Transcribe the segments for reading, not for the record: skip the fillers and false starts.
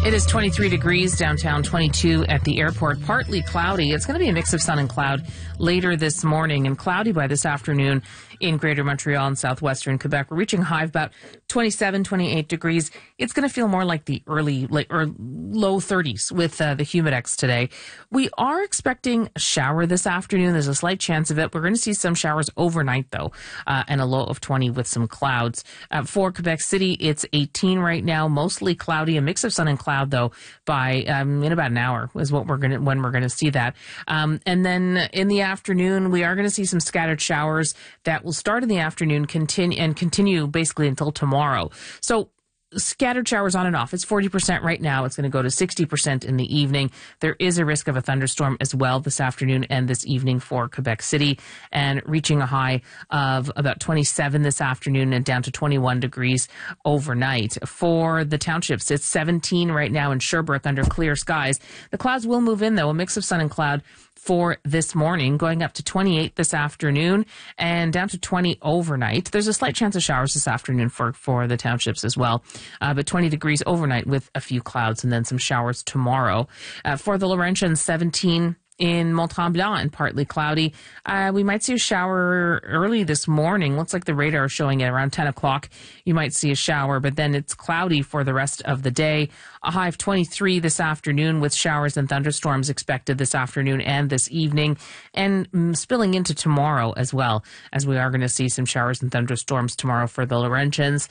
It is 23 degrees downtown, 22 at the airport. Partly cloudy. It's going to be a mix of sun and cloud later this morning and cloudy by this afternoon in Greater Montreal and southwestern Quebec. We're reaching high of about 27, 28 degrees. It's going to feel more like the early or low 30s with the Humidex today. We are expecting a shower this afternoon. There's a slight chance of it. We're going to see some showers overnight, though, and a low of 20 with some clouds. For Quebec City, it's 18 right now, mostly cloudy, a mix of sun and cloud, though, by in about an hour is when we're going to see that. And then in the afternoon, we are going to see some scattered showers that will start in the afternoon, continue basically until tomorrow. So scattered showers on and off. It's 40% right now. It's going to go to 60% in the evening. There is a risk of a thunderstorm as well this afternoon and this evening for Quebec City, and reaching a high of about 27 this afternoon and down to 21 degrees overnight. For the townships, it's 17 right now in Sherbrooke under clear skies. The clouds will move in, though, a mix of sun and cloud for this morning, going up to 28 this afternoon and down to 20 overnight. There's a slight chance of showers this afternoon for the townships as well, but 20 degrees overnight with a few clouds and then some showers tomorrow. For the Laurentians, 17 in Mont-Tremblant and partly cloudy. We might see a shower early this morning. Looks like the radar is showing it around 10 o'clock. You might see a shower, but then it's cloudy for the rest of the day. A high of 23 this afternoon with showers and thunderstorms expected this afternoon and this evening, and spilling into tomorrow as well, as we are going to see some showers and thunderstorms tomorrow for the Laurentians.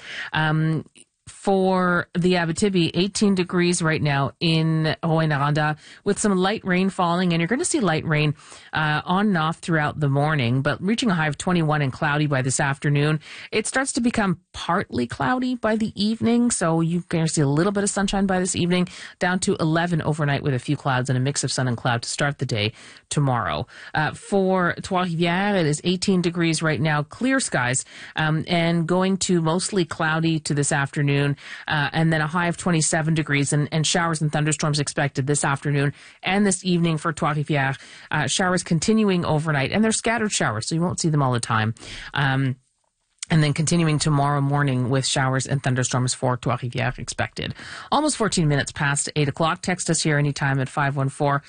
For the Abitibi, 18 degrees right now in Rouyn-Noranda with some light rain falling, and you're going to see light rain on and off throughout the morning, but reaching a high of 21 and cloudy by this afternoon. It starts to become partly cloudy by the evening, so you're going to see a little bit of sunshine by this evening, down to 11 overnight with a few clouds and a mix of sun and cloud to start the day tomorrow. For Trois-Rivières, it is 18 degrees right now, clear skies, and going to mostly cloudy to this afternoon. And then a high of 27 degrees and showers and thunderstorms expected this afternoon and this evening for Trois-Rivières. Showers continuing overnight, and they're scattered showers, so you won't see them all the time. And then continuing tomorrow morning with showers and thunderstorms for Trois-Rivières expected. Almost 14 minutes past 8 o'clock. Text us here anytime at 514